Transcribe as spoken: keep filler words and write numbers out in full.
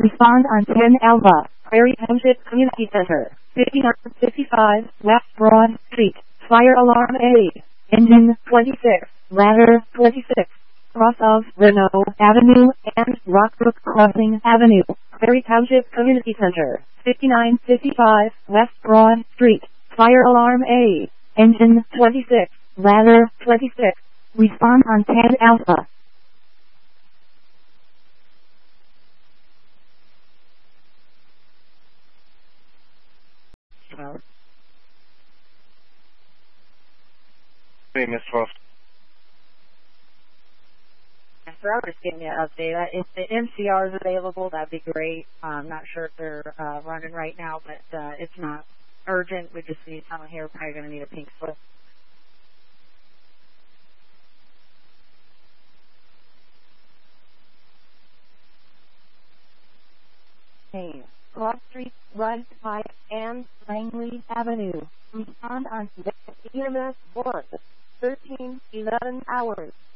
Respond on ten Alpha, Prairie Township Community Center, fifty-nine fifty-five West Broad Street, Fire Alarm A, Engine twenty-six, Ladder twenty-six, cross of Renault Avenue and Rockbrook Crossing Avenue, Prairie Township Community Center, fifty-nine fifty-five West Broad Street, Fire Alarm A, Engine twenty-six, Ladder twenty-six. Respond on ten Alpha. Hey, Miss Frost. So I was just giving you an update. Uh, If the M C R is available, that'd be great. I'm not sure if they're uh, running right now, but uh, it's not urgent. We just need someone here. We're probably going to need a pink slip. Hey, Cross Street, Run Pike, and Langley Avenue. Respond on E M S board. thirteen eleven hours.